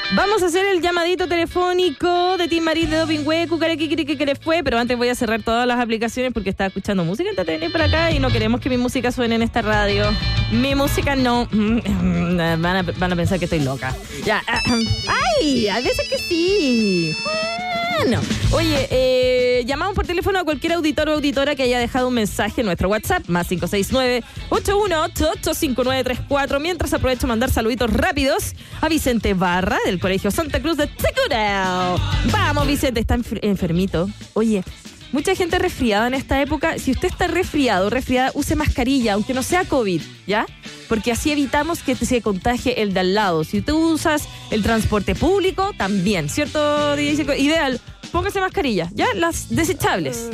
Vamos a hacer el llamadito telefónico de Tim Marín de Dopingüe, que les fue, pero antes voy a cerrar todas las aplicaciones porque estaba escuchando música en TTN por acá y no queremos que mi música suene en esta radio. Mi música no. Van a pensar que estoy loca. Ya. ¡Ay! A veces que sí. No. Oye, llamamos por teléfono a cualquier auditor o auditora que haya dejado un mensaje en nuestro WhatsApp, más 569-8188-5934. Mientras aprovecho a mandar saluditos rápidos a Vicente Barra, del Colegio Santa Cruz de Tecurao. Vamos, Vicente, está enfermito. Oye, mucha gente resfriada en esta época. Si usted está resfriado, resfriada, use mascarilla, aunque no sea COVID, ¿ya? Porque así evitamos que se contagie el de al lado. Si tú usas el transporte público, también, ¿cierto? Ideal, póngase mascarilla, ¿ya? Las desechables.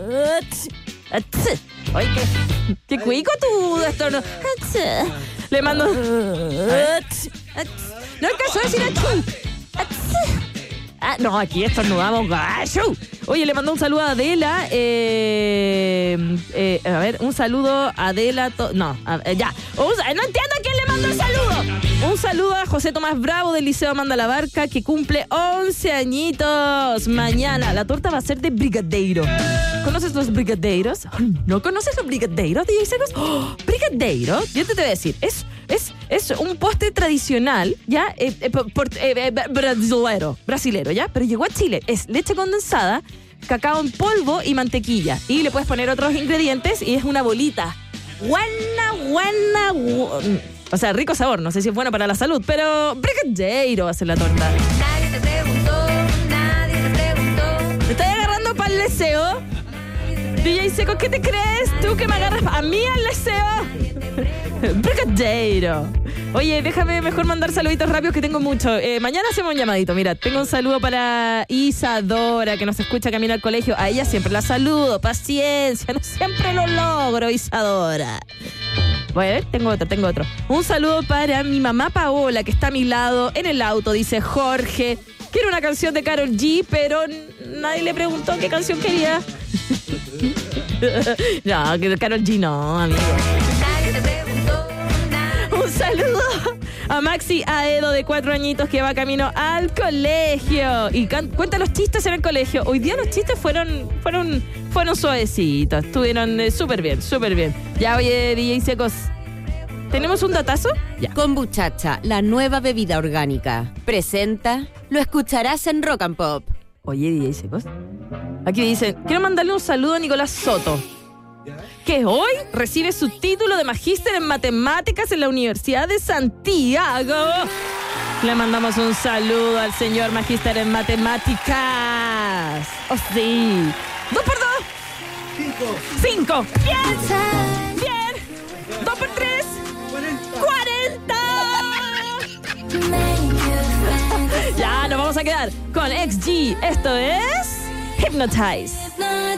Oye, qué cuico tú, esto no. Le mando. No alcanzó a decir achú. No, aquí estornudamos gacho. Oye, le mandó un saludo a Adela. A ver, un saludo a Adela. Ya. No entiendo a quién le mandó el saludo. Un saludo a José Tomás Bravo del Liceo Amanda la Barca, que cumple 11 añitos. Mañana la torta va a ser de brigadeiro. ¿Conoces los brigadeiros? ¿No conoces los brigadeiros, DJ Secos? Brigadeiro, yo te voy a decir, es un postre tradicional, ¿ya? Brasilero, ¿ya? Pero llegó a Chile. Es leche condensada, cacao en polvo y mantequilla. Y le puedes poner otros ingredientes y es una bolita. Buena. O sea, rico sabor. No sé si es bueno para la salud, pero brigadeiro va a ser la torta. Nadie te preguntó. ¿Me estás agarrando para el deseo? DJ Seco, ¿qué te crees? ¿Tú que me agarras a mí al deseo? Brigadeiro. Oye, déjame mejor mandar saluditos rápidos que tengo mucho. Mañana hacemos un llamadito. Mira, tengo un saludo para Isadora, que nos escucha camino al colegio. A ella siempre la saludo. Paciencia, no siempre lo logro, Isadora. Voy a ver, tengo otro. Un saludo para mi mamá Paola, que está a mi lado en el auto, dice Jorge. Quiero una canción de Karol G, pero nadie le preguntó qué canción quería. No, que Karol G no, amigo. Un saludo a Maxi Aedo, de 4 añitos, que va camino al colegio. Y cuenta los chistes en el colegio. Hoy día los chistes fueron suavecitos. Estuvieron súper bien. Ya, oye, DJ Secos, ¿tenemos un datazo? Ya. Kombuchacha, la nueva bebida orgánica. Presenta, lo escucharás en Rock and Pop. Oye, DJ Secos, aquí dicen, quiero mandarle un saludo a Nicolás Soto, que hoy recibe su título de magíster en matemáticas en la Universidad de Santiago. Le mandamos un saludo al señor magíster en matemáticas. Oh, sí. 2 por 2. 5. Bien. 2 por 3. 40. Ya nos vamos a quedar con XG. Esto es Hypnotize.